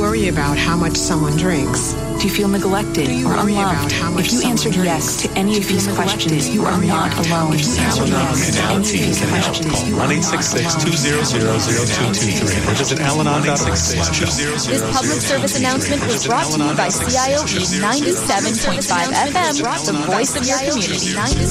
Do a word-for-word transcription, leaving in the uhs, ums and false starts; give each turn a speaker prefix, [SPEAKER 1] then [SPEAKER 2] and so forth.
[SPEAKER 1] worry about how much someone drinks?
[SPEAKER 2] Do you feel neglected
[SPEAKER 1] Do you
[SPEAKER 2] or
[SPEAKER 1] worry
[SPEAKER 2] unloved?
[SPEAKER 1] about how much
[SPEAKER 2] If you
[SPEAKER 1] someone
[SPEAKER 2] answered
[SPEAKER 1] drinks?
[SPEAKER 2] yes to any
[SPEAKER 1] Do
[SPEAKER 2] of
[SPEAKER 1] you
[SPEAKER 2] these
[SPEAKER 1] feel
[SPEAKER 2] questions,
[SPEAKER 1] neglected?
[SPEAKER 2] you
[SPEAKER 1] Do
[SPEAKER 2] are
[SPEAKER 1] worry
[SPEAKER 2] not
[SPEAKER 1] about
[SPEAKER 2] alone.
[SPEAKER 1] how
[SPEAKER 2] If
[SPEAKER 1] much
[SPEAKER 2] you
[SPEAKER 1] someone
[SPEAKER 2] answered
[SPEAKER 1] drinks?
[SPEAKER 2] yes to any of these questions, you are
[SPEAKER 3] one eight
[SPEAKER 2] not
[SPEAKER 3] six six, two
[SPEAKER 2] alone.
[SPEAKER 3] zero zero, zero two two three or visit Al-Anon dot org.
[SPEAKER 4] This public service announcement was brought to you by C I O E ninety-seven point five F M, the voice of your community.